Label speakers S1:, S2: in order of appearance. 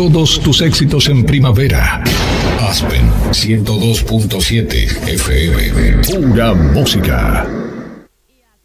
S1: todos tus éxitos en primavera. Aspen 102.7 FM. Pura música.